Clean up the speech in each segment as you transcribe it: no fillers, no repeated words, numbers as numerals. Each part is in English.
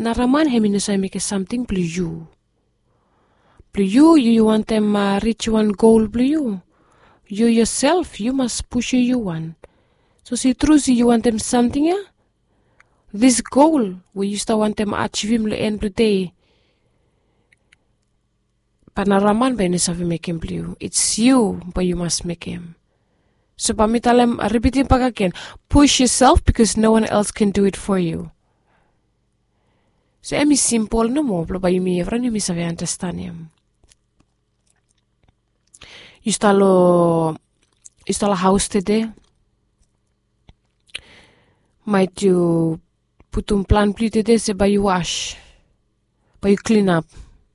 naraman hemi say make something blue you. Blue you want them reach one goal blue you. You yourself, you must push you one. So see true you want them something yeah? This goal, we used to want them achieve him the end of the day. Panaraman ba sa make him blue. It's you, but you must make him. So pamitalem repeating back again. Push yourself because no one else can do it for you. So emi simple no more, but you me everyone you miss understand him. You stalo house today. Might you put un plan blue today say by you wash, by you clean up.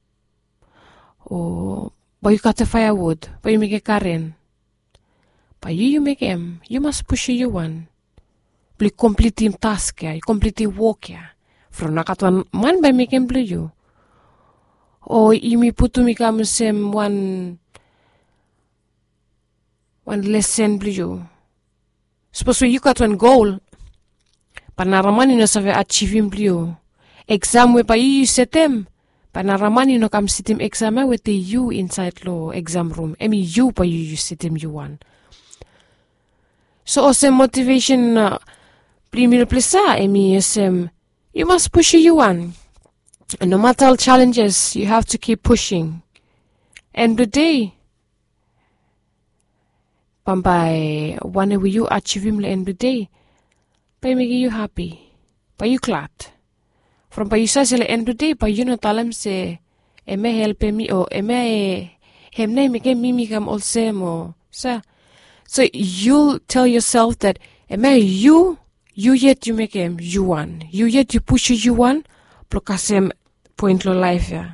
Or by you cut a firewood, by you make a karen. By you make him. You must push you one. Bli complete him task ya, complete work ya. From nakatuan man by make him blue you. Or you me put to me come sem one lesson blue you. Suppose you got one goal. Panaraman no save achieve him blue. Exam we by you set them. Panaraman no come sit him exam with the you inside lo exam room. Emi you pa you sit him you one. So osem motivation primil plesa emi osem you must push you one. And no matter all challenges, you have to keep pushing. And the day Pampai one way you achieve him the end of the day. By making you happy. By you glad. From by you say the end of the day, by you no tell him say, eme help me or eme him name again me come also mo. So you'll tell yourself that eme you yet you make him you one. You yet you push you one, blokasem point lo life ya.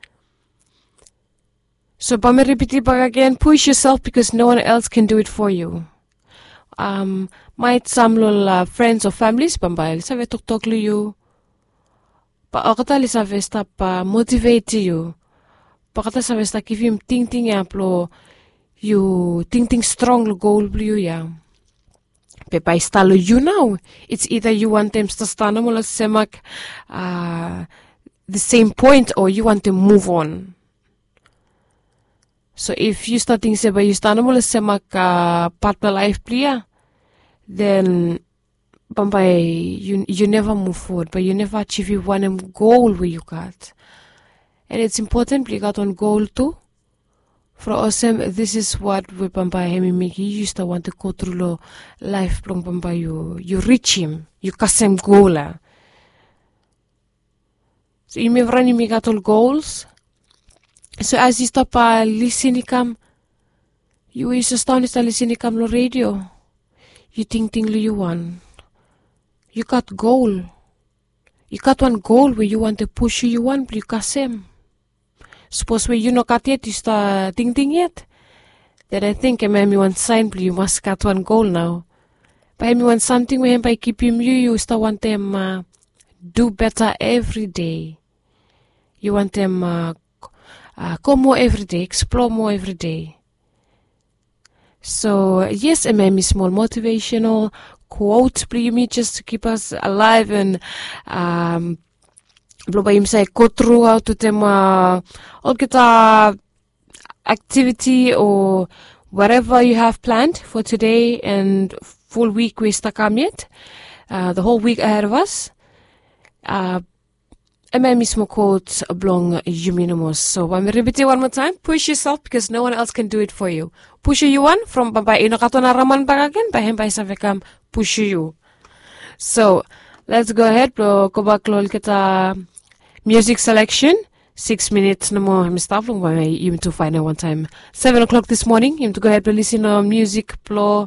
So by me repeat it back again, push yourself because no one else can do it for you. Might some little friends or families, pambayal sa talk to you. Pakata sa vesta pa motivate you. Pakata sa vesta give him ting aplo you ting strong goal blue ya. Pepa istalo you now. It's either you want them to stand mo la semak the same point or you want to move on. So if you starting say ba you stand mo la semak partner life player, then you never move forward, but you never achieve your one goal where you got. And it's important you got on goal too. For us, this is what we hemi make. You used to want to go through life long you reach him, you custom goal. So you may run you got all goals. So as you stop listening come, you is astonished to listening come no radio. You think you want. You got goal. You got one goal where you want to push you one, but you kasem. Suppose where you no got yet, you start think yet. Then I think me want sign, but you must got one goal now. But me want something where by keep him you start want them do better every day. You want them go more every day, explore more every day. So yes, maybe small motivational quote, please, just to keep us alive and blobay say go through how to them all get activity or whatever you have planned for today and full week we stuck yet. The whole week ahead of us. Eme mismo quote oblong yuminamos. So I'm repeating one more time. Push yourself because no one else can do it for you. Push you one from babae no kato na raman bagagan by him by savekam push you. So let's go ahead. Go back lol kita music selection. 6 minutes no more. I'm stopping by you to find out one time. 7 o'clock this morning. You to go ahead and listen to music plo.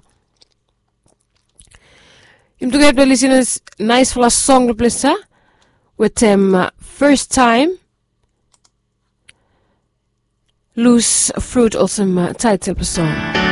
You to go ahead and listen to nice full song to play with them first time loose fruit also title song.